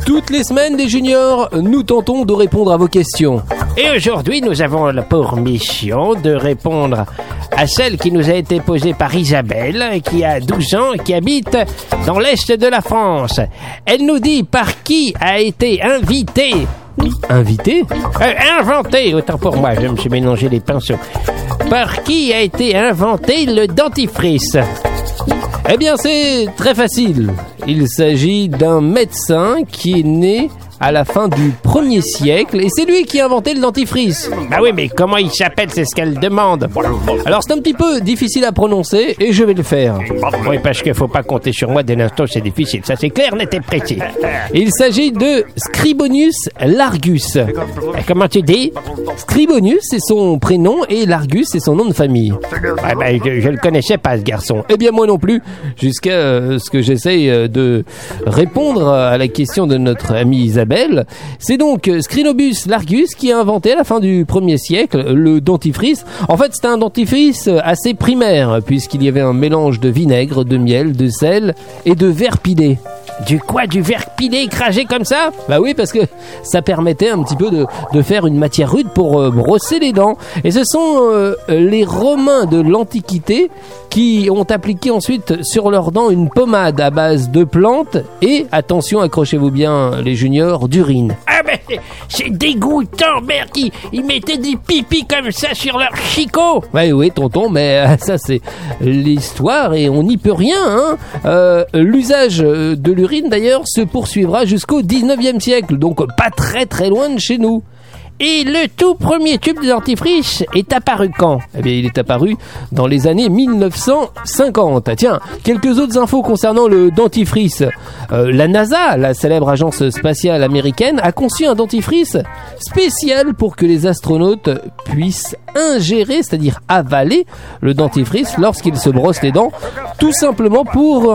Toutes les semaines, les juniors, nous tentons de répondre à vos questions. Et aujourd'hui, nous avons pour mission de répondre à celle qui nous a été posée par Isabelle, qui a 12 ans et qui habite dans l'est de la France. Elle nous dit par qui a été invité. Invité ? Inventé, autant pour moi, je me suis mélangé les pinceaux. Par qui a été inventé le dentifrice ? Eh bien, c'est très facile. Il s'agit d'un médecin qui est né à la fin du 1er siècle et c'est lui qui a inventé le dentifrice. Bah oui, mais comment il s'appelle, c'est ce qu'elle demande. Alors c'est un petit peu difficile à prononcer et je vais le faire. Oui, parce qu'il faut pas compter sur moi dès l'instant, c'est difficile. Ça c'est clair, net et précis. Il s'agit de Scribonius Largus. Comment tu dis ? Scribonius c'est son prénom et Largus c'est son nom de famille. Ouais, bah, je le connaissais pas, ce garçon. Eh bien moi non plus, jusqu'à ce que j'essaye de répondre à la question de notre amie Isabelle. C'est donc Scribonius Largus qui a inventé à la fin du 1er siècle le dentifrice. En fait, c'était un dentifrice assez primaire puisqu'il y avait un mélange de vinaigre, de miel, de sel et de verre pilé. Du quoi ? Du verre pilé écrasé comme ça ? Bah oui, parce que ça permettait un petit peu de faire une matière rude pour brosser les dents. Et ce sont les Romains de l'Antiquité qui ont appliqué ensuite sur leurs dents une pommade à base de plantes et, attention, accrochez-vous bien les juniors, d'urine. Ah ben c'est dégoûtant, merde, ils mettaient des pipis comme ça sur leur chicot. Oui, tonton, mais ça c'est l'histoire et on n'y peut rien. L'usage de l'urine d'ailleurs se poursuivra jusqu'au 19e siècle, donc pas très très loin de chez nous. Et le tout premier tube de dentifrice est apparu quand ? Eh bien, il est apparu dans les années 1950. Tiens, quelques autres infos concernant le dentifrice. La NASA, la célèbre agence spatiale américaine, a conçu un dentifrice spécial pour que les astronautes puissent ingérer, c'est-à-dire avaler, le dentifrice lorsqu'ils se brossent les dents, tout simplement pour